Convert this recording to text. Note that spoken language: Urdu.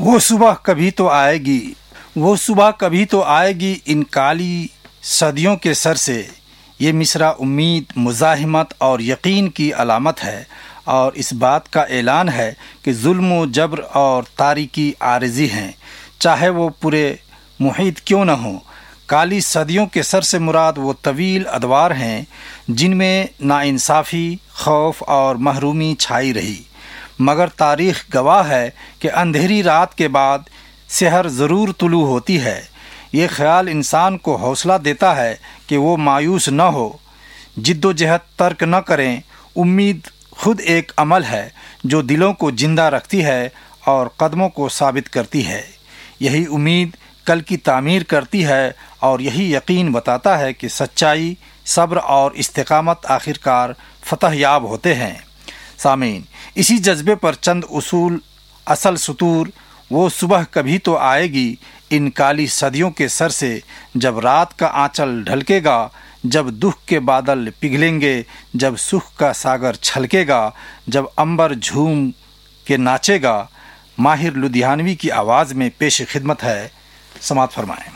وہ صبح کبھی تو آئے گی، وہ صبح کبھی تو آئے گی ان کالی صدیوں کے سر سے۔ یہ مصرع امید، مزاحمت اور یقین کی علامت ہے، اور اس بات کا اعلان ہے کہ ظلم و جبر اور تاریکی عارضی ہیں، چاہے وہ پورے محیط کیوں نہ ہوں۔ کالی صدیوں کے سر سے مراد وہ طویل ادوار ہیں جن میں ناانصافی، خوف اور محرومی چھائی رہی، مگر تاریخ گواہ ہے کہ اندھیری رات کے بعد سحر ضرور طلوع ہوتی ہے۔ یہ خیال انسان کو حوصلہ دیتا ہے کہ وہ مایوس نہ ہو، جد و جہد ترک نہ کریں۔ امید خود ایک عمل ہے جو دلوں کو زندہ رکھتی ہے اور قدموں کو ثابت کرتی ہے۔ یہی امید کل کی تعمیر کرتی ہے، اور یہی یقین بتاتا ہے کہ سچائی، صبر اور استقامت آخرکار فتح یاب ہوتے ہیں۔ سامعین، اسی جذبے پر چند اصل سطور۔ وہ صبح کبھی تو آئے گی ان کالی صدیوں کے سر سے، جب رات کا آنچل ڈھلکے گا، جب دکھ کے بادل پگھلیں گے، جب سکھ کا ساگر چھلکے گا، جب عنبر جھوم کے ناچے گا۔ ماہر لدھیانوی کی آواز میں پیش خدمت ہے، سماعت فرمائیں۔